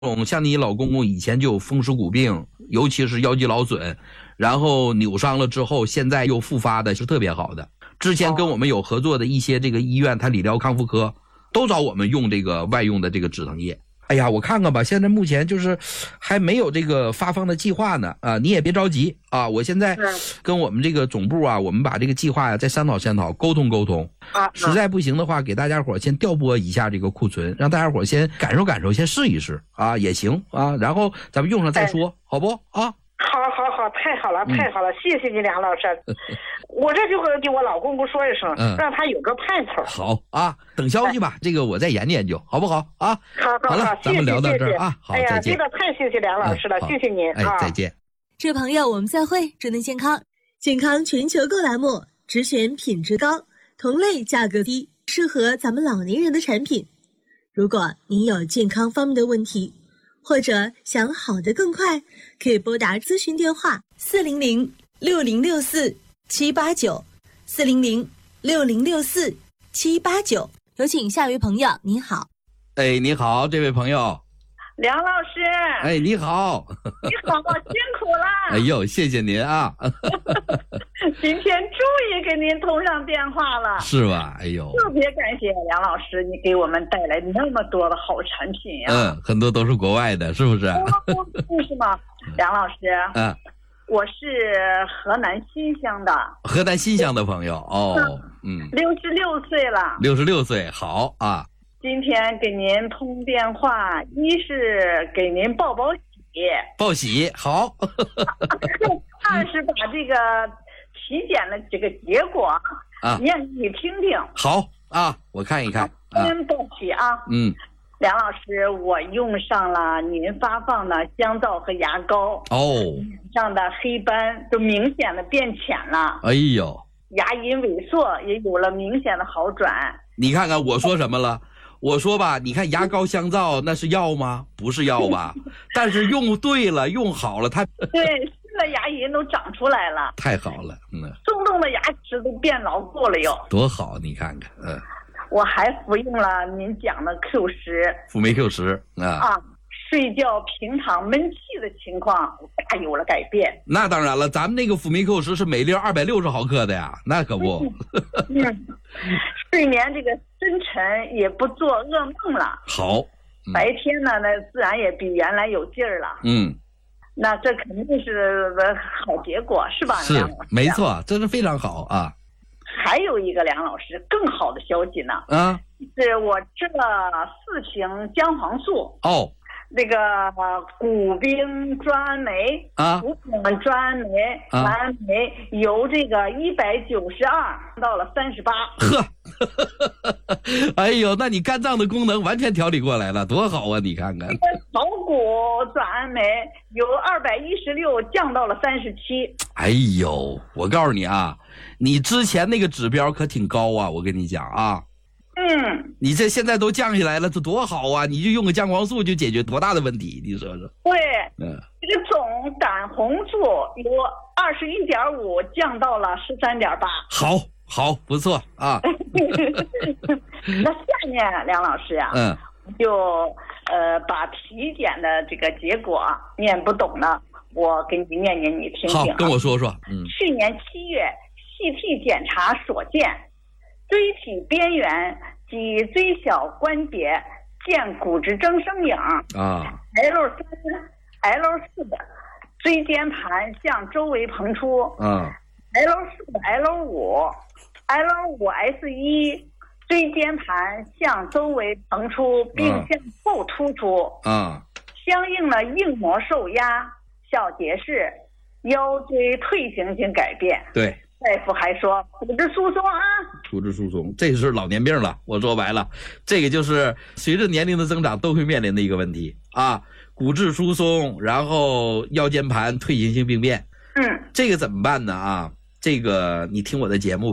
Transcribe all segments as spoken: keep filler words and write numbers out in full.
像你老公公以前就有风湿骨病，尤其是腰肌劳损，然后扭伤了之后，现在又复发的是特别好的。之前跟我们有合作的一些这个医院，它理疗康复科都找我们用这个外用的这个止疼液。哎呀，我看看吧，现在目前就是还没有这个发放的计划呢啊，你也别着急啊，我现在跟我们这个总部啊，我们把这个计划呀再商讨商讨，沟通沟通啊，实在不行的话，给大家伙先调拨一下这个库存，让大家伙先感受感受，先试一试啊也行啊，然后咱们用上再说，好不啊？ 好好好，太好了太好了，嗯、谢谢你梁老师。我这就给我老公公说一声，嗯、让他有个盼头。 好啊，等消息吧，这个我再研究研究，好不好啊？ 好好好了， 咱们聊到这儿啊，好， 哎呀， 再见。 真的太谢谢梁老师了，嗯、谢谢您哎， 啊， 再见。 这朋友，我们再会。祝您健康，健康全球购栏目只选品质高、同类价格低、适合咱们老年人的产品。如果您有健康方面的问题，或者想好得更快，可以拨打咨询电话四零零六零六四七八九四零零六零六四七八九。有请下一位朋友，您好。 哎，你好，这位朋友。 梁老师。 哎，你好。 你好，辛苦了。 哎呦，谢谢您啊。 今天终于给您通上电话了。 是吧？哎呦， 特别感谢梁老师，你给我们带来那么多的好产品呀、 啊。嗯，很多都是国外的，是不是？ 哦、是吗？梁老师。 嗯。 我是河南新乡的。 河南新乡的朋友哦，嗯。 六十六岁了。 六十六岁，好啊。 今天给您通电话，一是给您报报喜。 报喜，好。 二是把这个体检的这个结果啊念给你听听。 好啊，我看一看。 先报喜啊。 嗯。 梁老师，我用上了您发放的香皂和牙膏。 哦。 脸上的黑斑都明显的变浅了。 哎呦。 牙龈萎缩也有了明显的好转。 你看看我说什么了？我说吧，你看牙膏香皂那是药吗？不是药吧？但是用对了，用好了，它对新的牙龈都长出来了， 太好了，嗯， 松动的牙齿都变牢固了又， 多好！你看看，嗯， 我还服用了您讲的 Q 十， 辅酶 Q 十啊啊，睡觉平躺闷气的情况大有了改变。 那当然了，咱们那个辅酶 Q 十是每粒二百六十毫克的呀，那可不。 嗯嗯睡眠这个深沉，也不做噩梦了。 好， 嗯、白天呢，那自然也比原来有劲儿了。 嗯， 那这肯定是好结果，是吧？ 是，没错，这是非常好啊。 还有一个梁老师更好的消息呢， 啊，是我吃了四瓶姜黄素。 哦。 那个谷丙转氨酶啊， 谷丙转氨酶、转氨酶由这个一百九十二到了三十八。 呵，哎呦，那你肝脏的功能完全调理过来了，多好啊！你看看， 这个草谷转氨酶由二百一十六降到了三十七。 哎呦，我告诉你啊，你之前那个指标可挺高啊，我跟你讲啊。 嗯， 你这现在都降下来了，这多好啊！你就用个姜黄素就解决多大的问题，你说说？ 对， 嗯， 这个总胆红素由二十一点五降到了十三点八。 好，好，不错啊。 那下面梁老师啊， 嗯， 就呃把体检的这个结果念不懂了，我给你念念，你听听、啊。 好，跟我说说。嗯， 去年七月细体检查所见。椎体边缘及椎小关节见骨质增生影啊 ，L 三、L 四的椎间盘向周围膨出啊 ，L 四、L 五、L 五 S 一椎间盘向周围膨出并向后突出啊， 相应的硬膜受压、小结石、腰椎退行性改变。 对。 大夫还说骨质疏松啊， 骨质疏松，这是老年病了。我说白了，这个就是随着年龄的增长都会面临的一个问题啊。骨质疏松，然后腰间盘退行性病变， 嗯， 这个怎么办呢？啊，这个你听我的节目吧。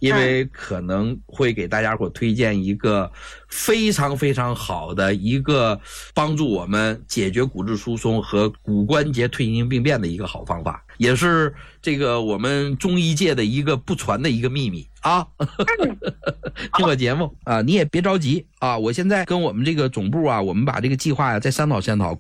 因为可能会给大家伙推荐一个非常非常好的一个帮助我们解决骨质疏松和骨关节退行性病变的一个好方法，也是这个我们中医界的一个不传的一个秘密啊。听我节目啊，你也别着急啊，我现在跟我们这个总部啊，我们把这个计划呀再商讨商讨。